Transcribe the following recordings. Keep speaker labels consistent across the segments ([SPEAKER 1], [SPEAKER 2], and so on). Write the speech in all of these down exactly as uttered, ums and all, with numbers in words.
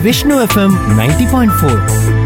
[SPEAKER 1] Vishnu FM ninety point four.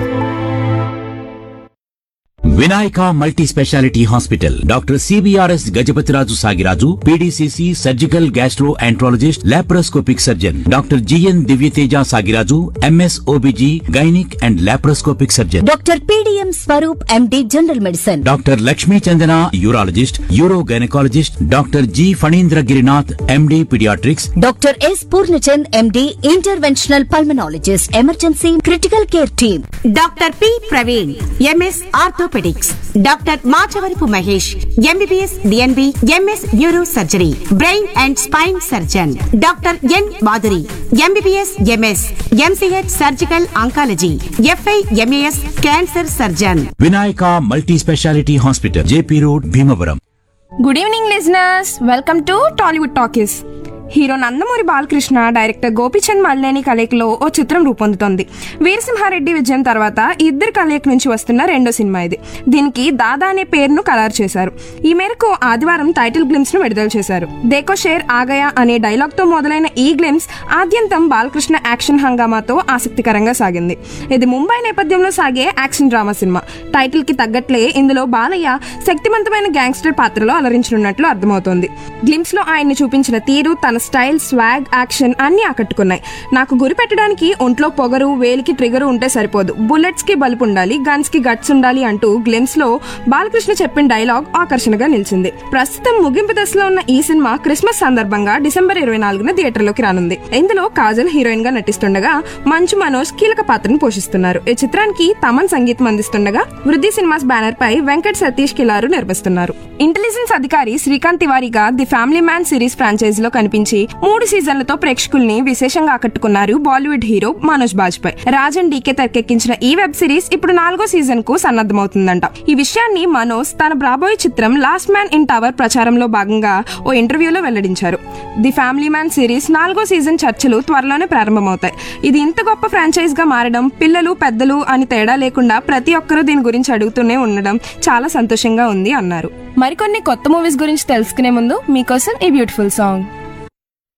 [SPEAKER 2] Vinayaka multi speciality hospital doctor CBRS Gajapathiraju Sagiraju PDCC surgical gastro enterologist laparoscopic surgeon doctor GN Divyateja Sagiraju MS OBG gynaec and laparoscopic surgeon
[SPEAKER 3] doctor PDM Swaroop MD general medicine
[SPEAKER 2] doctor Lakshmi Chandana urologist euro gynaecologist doctor G Phanindra Girinath MD paediatrics
[SPEAKER 3] doctor yes Purnachand MD interventional pulmonologist emergency critical care team
[SPEAKER 4] doctor P Praveen MS orthopaedics doctor Machavarapu Mahesh MBBS DNB MS neuro surgery brain and spine surgeon doctor N Madhuri MBBS MS MCh surgical oncology f i MAS cancer surgeon
[SPEAKER 2] Vinayaka multi speciality hospital JP road Bhimavaram.
[SPEAKER 5] Good evening listeners, welcome to Tollywood talkies. Hero Nandamuri Balakrishna, director Gopichand Malineni కలయికలో ఓ చిత్రం రూపొందుతోంది. వీరసింహారెడ్డి విజయం తర్వాత ఇద్దరు కలయిక నుంచి వస్తున్న రెండో cinema ఇది. దీనికి దాదా అనే పేరును ఖరారు చేశారు. ఈ మేరకు ఆదివారం టైటిల్ గ్లిమ్స్ ను విడుదల చేశారు. దేకో షేర్ ఆగయా అనే డైలాగ్ తో మొదలైన ఈ గ్లిమ్స్ ఆద్యంతం బాలకృష్ణ యాక్షన్ హంగామాతో ఆసక్తికరంగా సాగింది. ఇది ముంబై నేపథ్యంలో సాగే యాక్షన్ డ్రామా సినిమా. టైటిల్ కి తగ్గట్లే ఇందులో బాలయ్య శక్తివంతమైన గ్యాంగ్స్టర్ పాత్రలో అలరించనున్నట్లు అర్థమవుతోంది. గ్లిమ్స్ లో ఆయన్ని చూపించిన తీరు, తన స్టైల్, స్వాగ్, యాక్షన్ అన్ని ఆకట్టుకున్నాయి. నాకు గురి పెట్టడానికి ఒంట్లో పొగరు, వేలికి ట్రిగర్ ఉంటే సరిపోదు, బుల్లెట్స్ కి బలుపు ఉండాలి, గన్స్ కి గట్స్ ఉండాలి అంటూ గ్లిమ్స్ లో బాలకృష్ణ చెప్పిన డైలాగ్ ఆకర్షణగా నిలిచింది. ప్రస్తుతం ముగింపు దశలో ఉన్న ఈ సినిమా క్రిస్మస్ సందర్భంగా డిసెంబర్ ఇరవై నాలుగున థియేటర్లోకి రానుంది. ఇందులో కాజల్ హీరోయిన్ గా నటిస్తుండగా మంచు మనోజ్ కీలక పాత్రను పోషిస్తున్నారు. ఈ చిత్రానికి తమన్ సంగీతం అందిస్తుండగా వృద్ధి సినిమాస్ బ్యానర్ పై వెంకట్ సతీష్ కిలారు నిర్మిస్తున్నారు. ఇంటెలిజెన్స్ అధికారి Srikanth తివారీగా the family man series franchise లో కనిపించి మూడు సీజన్లతో ప్రేక్షకుల్ని విశేషంగా ఆకట్టుకున్నారు బాలీవుడ్ హీరో మనోజ్ బాజ్పేయి. రాజన్ డీకే తెరకెక్కించిన ఈ వెబ్ సిరీస్ ఇప్పుడు నాలుగో సీజన్ కు సన్నద్దమవుతుందంట. ఈ విషయాన్ని మనోజ్ తన రాబోయే చిత్రం లాస్ట్ మ్యాన్ ఇన్ టవర్ ప్రచారంలో భాగంగా ఓ ఇంటర్వ్యూలో వెల్లడించారు. ది ఫ్యామిలీ మ్యాన్ సిరీస్ నాలుగో సీజన్ చర్చలు త్వరలోనే ప్రారంభమవుతాయి. ఇది ఇంత గొప్ప ఫ్రాంచైజ్ గా మారడం, పిల్లలు పెద్దలు అని తేడా లేకుండా ప్రతి ఒక్కరూ దీని గురించి అడుగుతూనే ఉండడం చాలా సంతోషంగా ఉంది అన్నారు. మరికొన్ని కొత్త మూవీస్ గురించి తెలుసుకునే ముందు మీకోసం ఈ బ్యూటిఫుల్ సాంగ్.